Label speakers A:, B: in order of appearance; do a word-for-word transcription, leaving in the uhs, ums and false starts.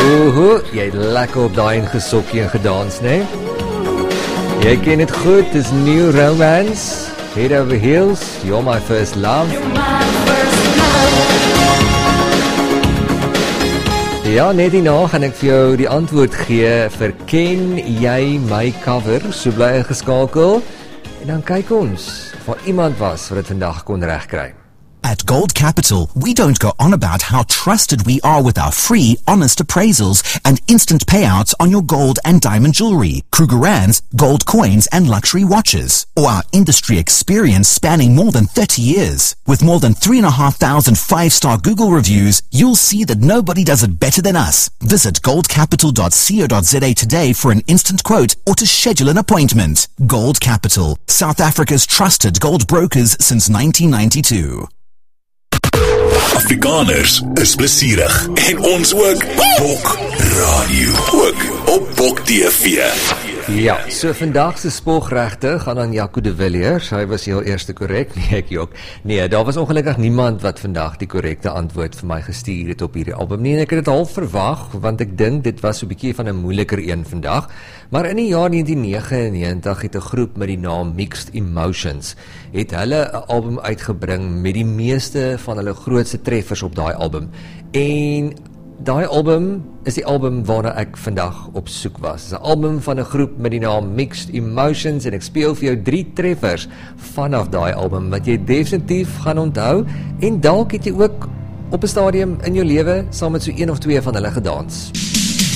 A: Oho, jy het lekker op daai ingesokkie en gedans, né? Jy ken dit goed, dis New Romance, Head Over Heels, You're My First Love. Ja, net hierna gaan ek vir jou die antwoord gee vir Ken Jy My Cover, so bly ingeskakel. En dan kyk ons of daar iemand was wat dit vandag kon regkry.
B: At Gold Capital, we don't go on about how trusted we are with our free, honest appraisals and instant payouts on your gold and diamond jewelry, Krugerrands, gold coins and luxury watches, or our industry experience spanning more than thirty years. With more than three and a half thousand five-star Google reviews, you'll see that nobody does it better than us. Visit gold capital dot co dot za today for an instant quote or to schedule an appointment. Gold Capital, South Africa's trusted gold brokers since nineteen ninety-two.
C: Afrikaners is plesierig en ons ook. Bok Radio, ook op Bok T V.
A: Ja, so vandag se spogregte gaan aan Jaco de Villiers. Hy was heel eerste korrek, nee ek jok. Nee, daar was ongelukkig niemand wat vandag die korrekte antwoord vir my gestuur het op hierdie album nie. En ek het dit half verwag, want ek dink dit was so 'n bietjie van 'n moeiliker een vandag. Maar in die jaar negentien negenennegentig het 'n groep met die naam Mixed Emotions het hulle 'n album uitgebring met die meeste van hulle grootste treffers op daai album. En daai album is die album waarna ek vandag op soek was. Dis 'n album van 'n groep met die naam Mixed Emotions en ek speel vir jou drie treffers vanaf daai album wat jy definitief gaan onthou en dalk het jy ook op 'n stadium in jou lewe saam met so een of twee van hulle gedans.